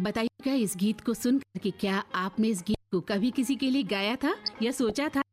बताइएगा इस गीत को सुनकर कि क्या आपने इस गीत को कभी किसी के लिए गाया था या सोचा था